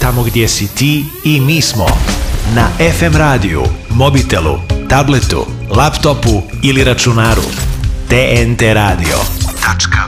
tamo gdje si ti i mi smo. Na FM radiju, mobitelu, tabletu, laptopu ili računaru. TNT Radio.